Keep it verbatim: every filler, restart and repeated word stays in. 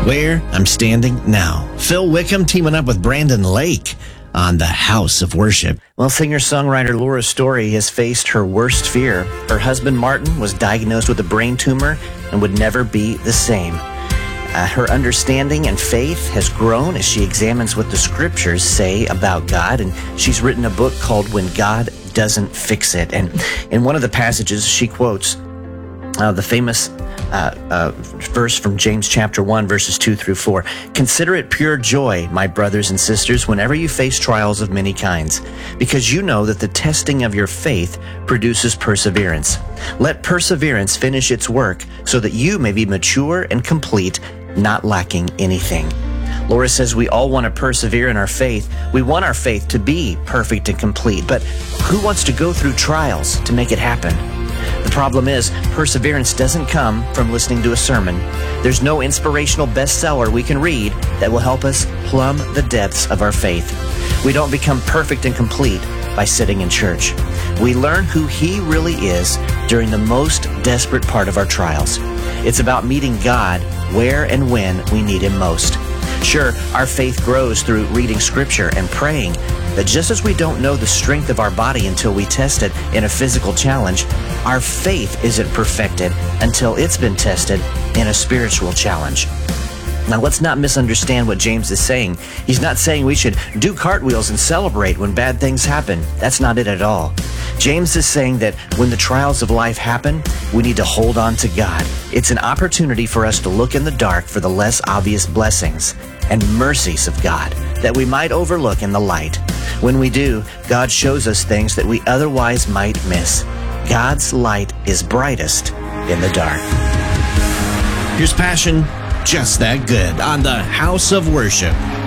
Where I'm Standing Now. Phil Wickham teaming up with Brandon Lake on the House of Worship. Well, singer-songwriter Laura Story has faced her worst fear. Her husband Martin was diagnosed with a brain tumor and would never be the same. Uh, her understanding and faith has grown as she examines what the scriptures say about God, and she's written a book called When God Doesn't Fix It. And in one of the passages, she quotes uh, the famous uh, uh, verse from James chapter one, verses two through four. Consider it pure joy, my brothers and sisters, whenever you face trials of many kinds, because you know that the testing of your faith produces perseverance. Let perseverance finish its work so that you may be mature and complete, not lacking anything. Laura says we all want to persevere in our faith. We want our faith to be perfect and complete, but who wants to go through trials to make it happen? The problem is, perseverance doesn't come from listening to a sermon. There's no inspirational bestseller we can read that will help us plumb the depths of our faith. We don't become perfect and complete by sitting in church. We learn who He really is during the most desperate part of our trials. It's about meeting God where and when we need Him most. Sure, our faith grows through reading Scripture and praying, but just as we don't know the strength of our body until we test it in a physical challenge, our faith isn't perfected until it's been tested in a spiritual challenge. Now, let's not misunderstand what James is saying. He's not saying we should do cartwheels and celebrate when bad things happen. That's not it at all. James is saying that when the trials of life happen, we need to hold on to God. It's an opportunity for us to look in the dark for the less obvious blessings and mercies of God that we might overlook in the light. When we do, God shows us things that we otherwise might miss. God's light is brightest in the dark. Here's Passion Just That Good on the House of Worship.